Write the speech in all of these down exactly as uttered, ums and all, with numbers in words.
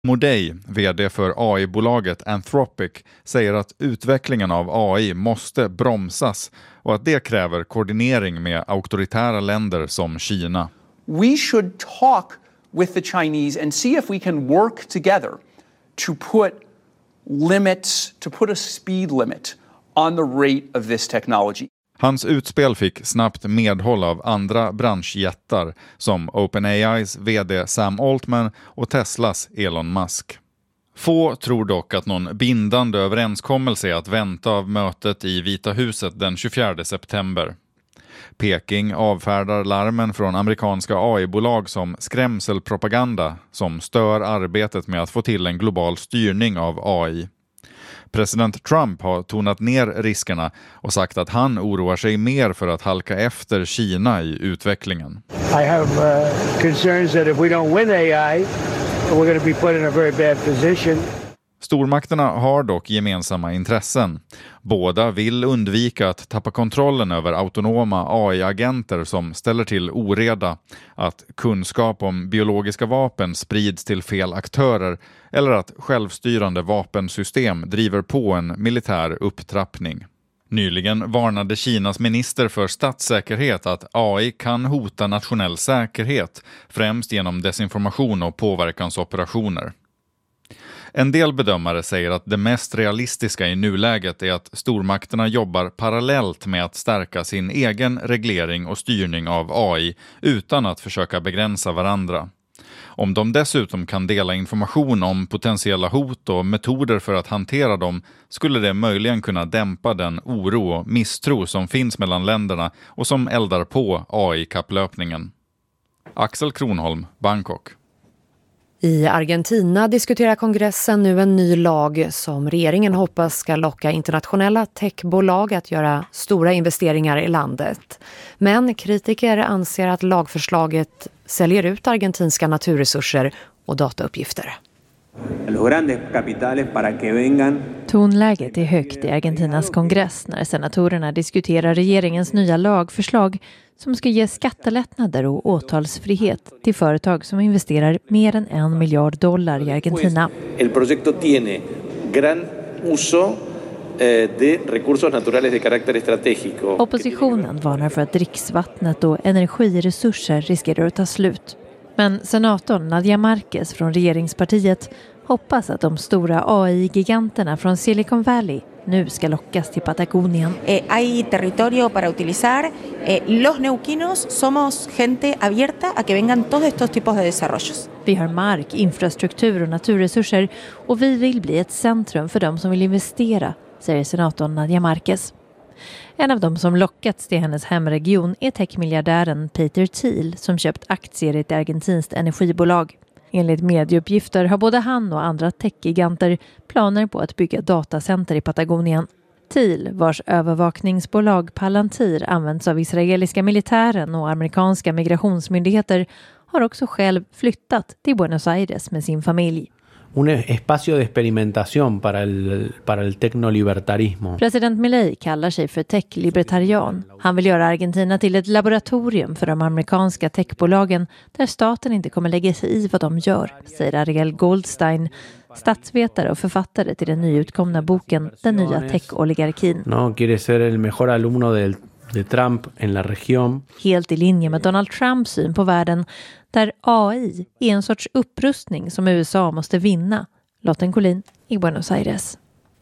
Modey, vd för A I-bolaget Anthropic, säger att utvecklingen av A I måste bromsas och att det kräver koordinering med auktoritära länder som Kina. We should talk with the Chinese and see if we can work together to put limits, to put a speed limit on the rate of this technology. Hans utspel fick snabbt medhåll av andra branschjättar som OpenAIs vd Sam Altman och Teslas Elon Musk. Få tror dock att någon bindande överenskommelse är att vänta av mötet i Vita huset den tjugofjärde september. Peking avfärdar larmen från amerikanska A I-bolag som skrämselpropaganda som stör arbetet med att få till en global styrning av A I. President Trump har tonat ner riskerna och sagt att han oroar sig mer för att halka efter Kina i utvecklingen. I have uh, concerns that if we don't win A I, we're going to be put in a very bad position. Stormakterna har dock gemensamma intressen. Båda vill undvika att tappa kontrollen över autonoma A I-agenter som ställer till oreda, att kunskap om biologiska vapen sprids till fel aktörer eller att självstyrande vapensystem driver på en militär upptrappning. Nyligen varnade Kinas minister för statssäkerhet att A I kan hota nationell säkerhet, främst genom desinformation och påverkansoperationer. En del bedömare säger att det mest realistiska i nuläget är att stormakterna jobbar parallellt med att stärka sin egen reglering och styrning av A I utan att försöka begränsa varandra. Om de dessutom kan dela information om potentiella hot och metoder för att hantera dem skulle det möjligen kunna dämpa den oro och misstro som finns mellan länderna och som eldar på A I-kapplöpningen. Axel Kronholm, Bangkok. I Argentina diskuterar kongressen nu en ny lag som regeringen hoppas ska locka internationella techbolag att göra stora investeringar i landet. Men kritiker anser att lagförslaget säljer ut argentinska naturresurser och datauppgifter. Tonläget är högt i Argentinas kongress när senatorerna diskuterar regeringens nya lagförslag som ska ge skattelättnader och åtalsfrihet till företag som investerar mer än en miljard dollar i Argentina. El proyecto tiene gran uso de recursos naturales de carácter estratégico. Oppositionen varnar för att dricksvattnet och energiresurser riskerar att ta slut. Men senatorn Nadia Marquez från regeringspartiet hoppas att de stora A I-giganterna från Silicon Valley nu ska lockas till Patagonien. Eh, hay territorio para utilizar. Eh, los neuquinos somos gente abierta a que vengan todos estos tipos de desarrollos. Vi har mark, infrastruktur och naturresurser och vi vill bli ett centrum för de som vill investera, säger senatorn Nadia Marquez. En av dem som lockats till hennes hemregion är techmiljardären Peter Thiel som köpt aktier i ett argentinskt energibolag. Enligt medieuppgifter har både han och andra techgiganter planer på att bygga datacenter i Patagonien. Thiel, vars övervakningsbolag Palantir används av israeliska militären och amerikanska migrationsmyndigheter, har också själv flyttat till Buenos Aires med sin familj. Un espacio de experimentación para el, para el tecnolibertarismo. President Milei kallar sig för tech-libertarian. Han vill göra Argentina till ett laboratorium för de amerikanska techbolagen där staten inte kommer lägga sig i vad de gör, säger Ariel Goldstein, statsvetare och författare till den nyutkomna boken Den nya tech-oligarkin. No quiere ser el mejor alumno del de Trump en la región. Helt i linje med Donald Trumps syn på världen där A I är en sorts upprustning som U S A måste vinna. Lotten Collin i Buenos Aires.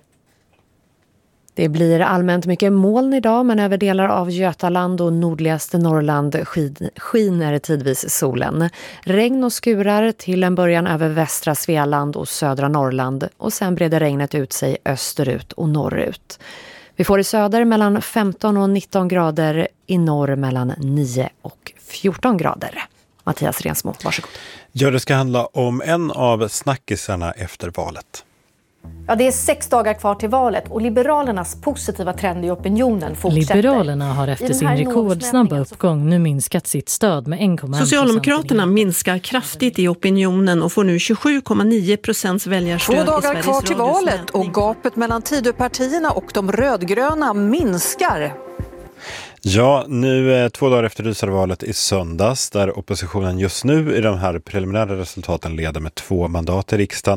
Det blir allmänt mycket moln idag men över delar av Götaland och nordligaste Norrland skid, skiner tidvis solen. Regn och skurar till en början över västra Svealand och södra Norrland och sen breder regnet ut sig österut och norrut. Vi får i söder mellan femton och nitton grader, i norr mellan nio och fjorton grader. Mattias Rensmo, varsågod. Ja, det ska handla om en av snackisarna efter valet. Ja, det är sex dagar kvar till valet och Liberalernas positiva trend i opinionen fortsätter. Liberalerna har efter sin rekordsnabba uppgång nu minskat sitt stöd med en komma en procent. Socialdemokraterna minskar kraftigt i opinionen och får nu tjugosju komma nio procent väljarstöd. Två dagar kvar till valet och gapet mellan Tidöpartierna och de rödgröna minskar. Ja, nu två dagar efter rysarvalet i söndags där oppositionen just nu i de här preliminära resultaten leder med två mandat i riksdagen.